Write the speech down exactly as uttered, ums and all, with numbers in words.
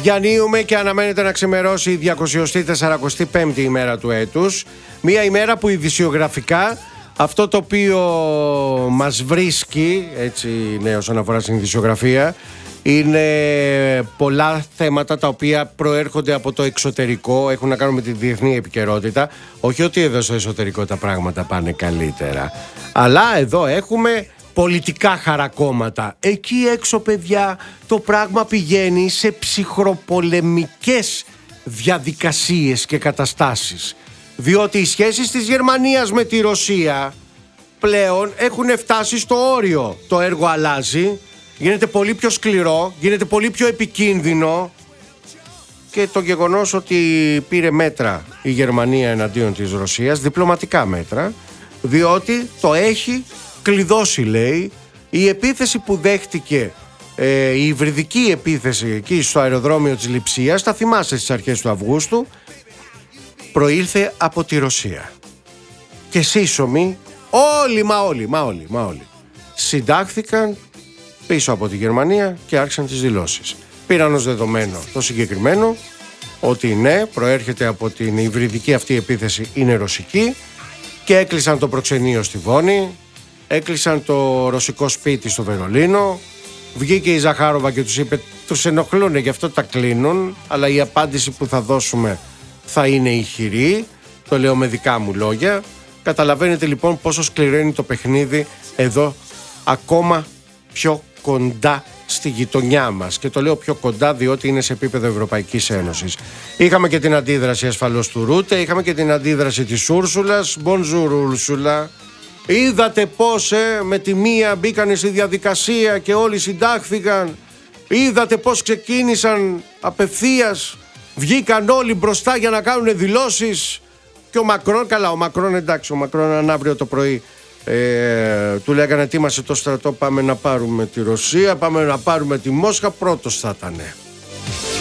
Διανύουμε και αναμένεται να ξημερώσει η διακόσια σαράντα πέμπτη ημέρα του έτους. Μία ημέρα που ειδησιογραφικά αυτό το οποίο μας βρίσκει, έτσι ναι, όσον αφορά στην ειδησιογραφία, είναι πολλά θέματα τα οποία προέρχονται από το εξωτερικό, έχουν να κάνουν με τη διεθνή επικαιρότητα. Όχι ότι εδώ στο εσωτερικό τα πράγματα πάνε καλύτερα, αλλά εδώ έχουμε πολιτικά χαρακόμματα. Εκεί έξω, παιδιά, το πράγμα πηγαίνει σε ψυχροπολεμικές διαδικασίες και καταστάσεις. Διότι οι σχέσεις της Γερμανίας με τη Ρωσία πλέον έχουν φτάσει στο όριο. Το έργο αλλάζει, γίνεται πολύ πιο σκληρό, γίνεται πολύ πιο επικίνδυνο, και το γεγονός ότι πήρε μέτρα η Γερμανία εναντίον της Ρωσίας, διπλωματικά μέτρα, διότι το έχει κλειδώσει, λέει, η επίθεση που δέχτηκε, ε, η υβριδική επίθεση εκεί στο αεροδρόμιο της Λειψίας, θα θυμάστε, στις αρχές του Αυγούστου, προήλθε από τη Ρωσία. Και σύσσωμοι όλοι, μα όλοι, μα όλοι, μα όλοι συντάχθηκαν πίσω από τη Γερμανία και άρχισαν τις δηλώσεις. Πήραν ως δεδομένο το συγκεκριμένο, ότι ναι, προέρχεται από την υβριδική αυτή επίθεση, είναι ρωσική, και έκλεισαν το προξενείο στη Βόνη, έκλεισαν το ρωσικό σπίτι στο Βερολίνο. Βγήκε η Ζαχάροβα και τους είπε τους ενοχλούν, γι' αυτό τα κλείνουν, αλλά η απάντηση που θα δώσουμε θα είναι ηχηρή. Το λέω με δικά μου λόγια. Καταλαβαίνετε λοιπόν πόσο σκληρό είναι το παιχνίδι εδώ, ακόμα πιο κοντά στη γειτονιά μας. Και το λέω πιο κοντά διότι είναι σε επίπεδο Ευρωπαϊκής Ένωσης. Είχαμε και την αντίδραση ασφαλώς του Ρούτε, είχαμε και την αντίδραση της Ούρσουλας. Bonjour Ούρσουλα. Είδατε πώς ε, με τη μία μπήκανε στη διαδικασία και όλοι συντάχθηκαν. Είδατε πώς ξεκίνησαν απευθείας. Βγήκαν όλοι μπροστά για να κάνουν δηλώσεις. Και ο Μακρόν, καλά, ο Μακρόν εντάξει, ο Μακρόν αν αύριο το πρωί ε, του λέγανε ετοίμασε το στρατό, πάμε να πάρουμε τη Ρωσία, πάμε να πάρουμε τη Μόσχα, πρώτος θα ήτανε.